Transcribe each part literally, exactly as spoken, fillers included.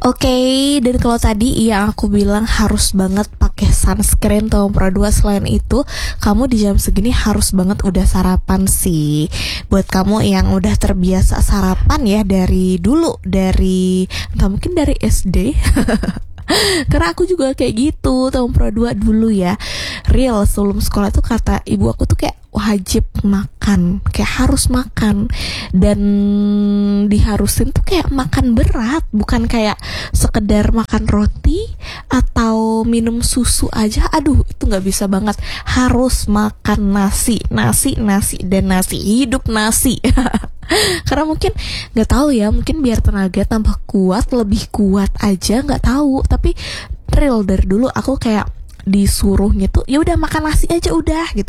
Oke, dan kalau tadi yang aku bilang harus banget pakai sunscreen atau produk, selain itu kamu di jam segini harus banget udah sarapan sih. Buat kamu yang udah terbiasa sarapan ya dari dulu, dari entah mungkin dari S D. Karena aku juga kayak gitu tahun pro dua dulu ya. Real sebelum sekolah tuh kata ibu aku tuh kayak wajib makan, kayak harus makan. Dan diharusin tuh kayak makan berat, bukan kayak sekedar makan roti atau minum susu aja. Aduh, itu gak bisa banget. Harus makan nasi, nasi, nasi, dan nasi. Hidup nasi. Karena mungkin nggak tahu ya, mungkin biar tenaga tambah kuat, lebih kuat aja, nggak tahu. Tapi real dari dulu aku kayak disuruh gitu, ya udah makan nasi aja udah gitu.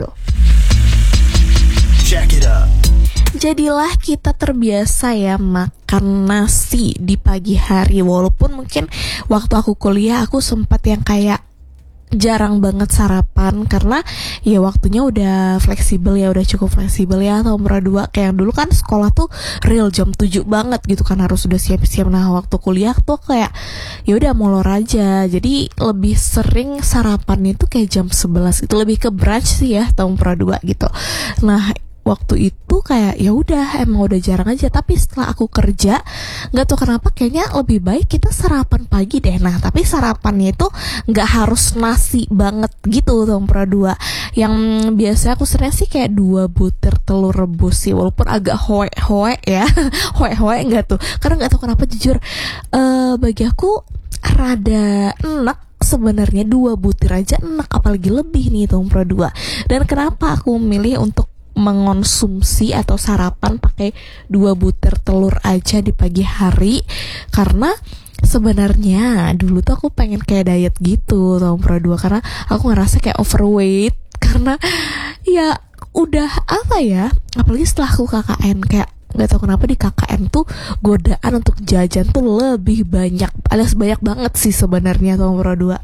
Check it out. Jadilah kita terbiasa ya makan nasi di pagi hari. Walaupun mungkin waktu aku kuliah aku sempat yang kayak jarang banget sarapan karena ya waktunya udah fleksibel ya, udah cukup fleksibel ya nomor dua. Kayak dulu kan sekolah tuh real jam tujuh banget gitu kan, harus udah siap-siap. Nah waktu kuliah tuh kayak ya udah molor aja, jadi lebih sering sarapan itu kayak jam sebelas, itu lebih ke brunch sih ya nomor dua gitu. Nah waktu itu kayak ya udah emang udah jarang aja. Tapi setelah aku kerja nggak tahu kenapa kayaknya lebih baik kita sarapan pagi deh. Nah tapi sarapannya itu nggak harus nasi banget gitu tuh pro dua. Yang biasa aku sering sih kayak dua butir telur rebus sih, walaupun agak hoe hoe ya hoe hoe nggak tuh, karena nggak tahu kenapa jujur uh, bagi aku rada enak sebenarnya dua butir aja enak, apalagi lebih nih tuh pro dua. Dan kenapa aku memilih untuk mengonsumsi atau sarapan pakai dua butir telur aja di pagi hari? Karena sebenarnya dulu tuh aku pengen kayak diet gitu tahun pro dua, karena aku ngerasa kayak overweight. Karena ya udah apa ya, apalagi setelah aku K K N, kayak nggak tahu kenapa di K K N tuh godaan untuk jajan tuh lebih banyak, alias banyak banget sih sebenarnya tahun pro dua.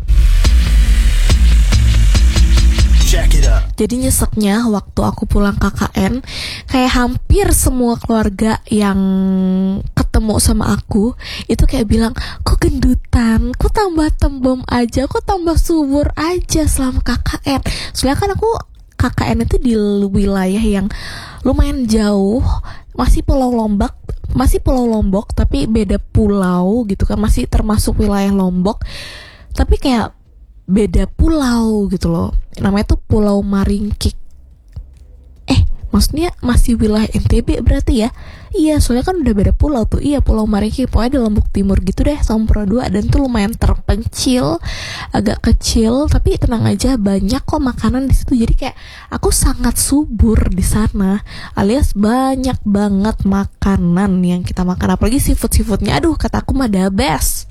Jadi nyeseknya waktu aku pulang K K N, kayak hampir semua keluarga yang ketemu sama aku itu kayak bilang, kok gendutan, kok tambah tembem aja, kok tambah subur aja selama K K N. Soalnya kan aku K K N itu di wilayah yang lumayan jauh, masih Pulau Lombok, masih Pulau Lombok tapi beda pulau gitu kan, masih termasuk wilayah Lombok tapi kayak beda pulau gitu loh. Namanya tuh Pulau Maringkik. Eh, maksudnya masih wilayah N T B berarti ya? Iya, soalnya kan udah beda pulau tuh. Iya, Pulau Maringkik, pokoknya di Lombok Timur gitu deh, Sompro dua. Dan tuh lumayan terpencil, agak kecil, tapi tenang aja, banyak kok makanan di situ. Jadi kayak aku sangat subur di sana, alias banyak banget makanan yang kita makan. Apalagi seafood-seafoodnya, aduh kataku mah the best.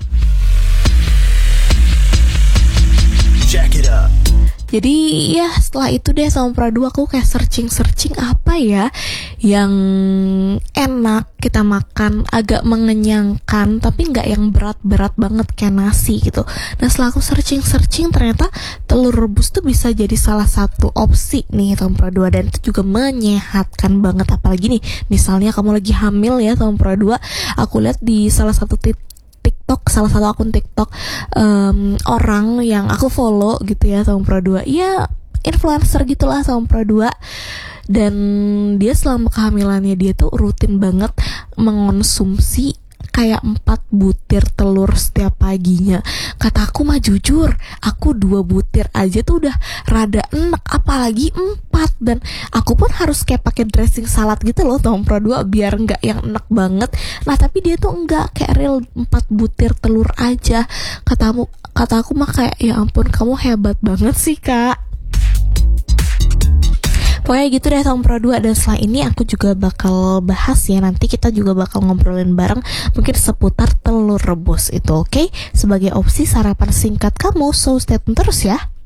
Check it out. Jadi ya setelah itu deh sama pro dua aku kayak searching-searching apa ya yang enak kita makan, agak mengenyangkan tapi nggak yang berat-berat banget kayak nasi gitu. Nah setelah aku searching-searching ternyata telur rebus tuh bisa jadi salah satu opsi nih sama pro dua, dan itu juga menyehatkan banget. Apalagi nih misalnya kamu lagi hamil ya sama pro dua, aku lihat di salah satu titik TikTok, salah satu akun TikTok um, orang yang aku follow gitu ya sama pro dua, ya influencer gitulah sama pro dua. Dan dia selama kehamilannya dia tuh rutin banget mengonsumsi kayak empat butir telur setiap paginya. Kata aku mah jujur, aku dua butir aja tuh udah rada enak, apalagi empat. Dan aku pun harus kayak pakai dressing salad gitu loh Tom Pro dua biar nggak yang enak banget. Nah tapi dia tuh enggak, kayak real empat butir telur aja. Katamu, kata aku mah kayak ya ampun kamu hebat banget sih kak. Pokoknya gitu deh Tom Pro dua. Dan setelah ini aku juga bakal bahas ya, nanti kita juga bakal ngobrolin bareng mungkin seputar telur rebus itu, oke? Okay? Sebagai opsi sarapan singkat kamu, so stay tune terus ya.